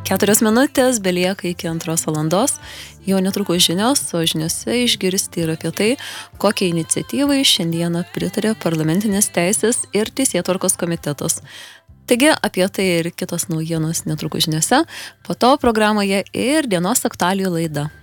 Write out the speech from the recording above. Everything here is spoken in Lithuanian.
4 minutės belieka iki 2 valandos. Jau netrukus žinios, o žiniose išgirsti ir apie tai, kokie iniciatyvai šiandieną pritarė parlamentinės teisės ir teisėtvarkos komitetas. Taigi apie tai ir kitos naujienos netrukus žiniose, po to programoje ir dienos aktualijų laida.